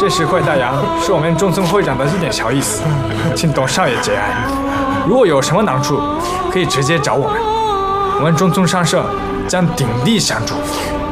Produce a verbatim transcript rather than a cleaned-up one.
这十块大洋是我们中村会长的一点小意思，请董少爷节哀。如果有什么难处，可以直接找我们，我们中村商社将鼎力相助。